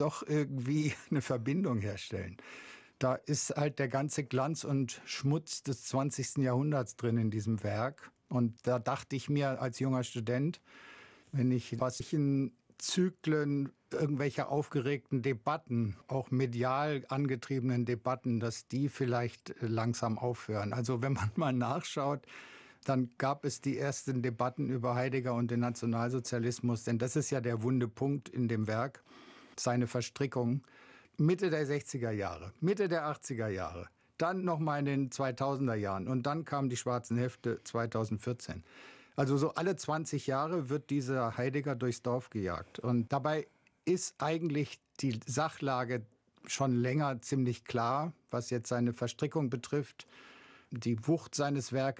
doch irgendwie eine Verbindung herstellen. Da ist halt der ganze Glanz und Schmutz des 20. Jahrhunderts drin in diesem Werk. Und da dachte ich mir als junger Student, wenn ich in Zyklen irgendwelche aufgeregten Debatten, auch medial angetriebenen Debatten, dass die vielleicht langsam aufhören. Also wenn man mal nachschaut, dann gab es die ersten Debatten über Heidegger und den Nationalsozialismus, denn das ist ja der wunde Punkt in dem Werk, seine Verstrickung. Mitte der 60er Jahre, Mitte der 80er Jahre, dann nochmal in den 2000er Jahren und dann kamen die schwarzen Hefte 2014. Also so alle 20 Jahre wird dieser Heidegger durchs Dorf gejagt. Und dabei ist eigentlich die Sachlage schon länger ziemlich klar, was jetzt seine Verstrickung betrifft. Die Wucht seines Werkes